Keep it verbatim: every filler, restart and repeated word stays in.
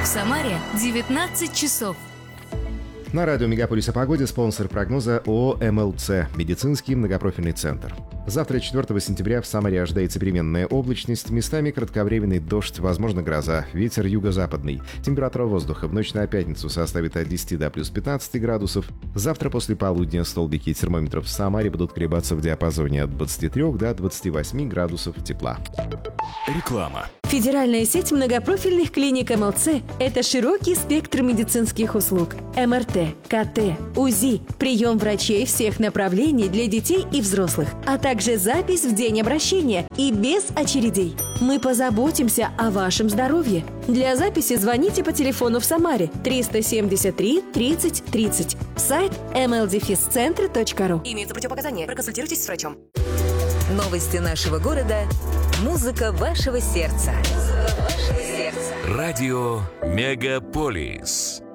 Самаре девятнадцать часов. На радио «Мегаполис» о погоде спонсор прогноза ООО «эм эл цэ» – медицинский многопрофильный центр. Завтра, четвёртого сентября, в Самаре ожидается переменная облачность, местами кратковременный дождь, возможно гроза, ветер юго-западный. Температура воздуха в ночь на пятницу составит от десяти до плюс пятнадцати градусов. Завтра после полудня столбики термометров в Самаре будут колебаться в диапазоне от двадцати трёх до двадцати восьми градусов тепла. Реклама. Федеральная сеть многопрофильных клиник эм эл цэ – это широкий спектр медицинских услуг. эм эр тэ, ка тэ, УЗИ, прием врачей всех направлений для детей и взрослых, а также запись в день обращения и без очередей. Мы позаботимся о вашем здоровье. Для записи звоните по телефону в Самаре триста семьдесят три тридцать тридцать. Сайт эм эл дефис центр точка ру. Имеются противопоказания. Проконсультируйтесь с врачом. Новости нашего города. Музыка вашего сердца. Музыка вашего сердца. Радио «Мегаполис».